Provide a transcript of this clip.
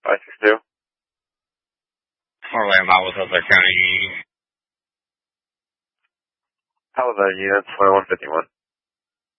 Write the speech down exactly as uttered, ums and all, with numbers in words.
five six two. Orlando, Howell, County. How was that unit? twenty-one fifty-one.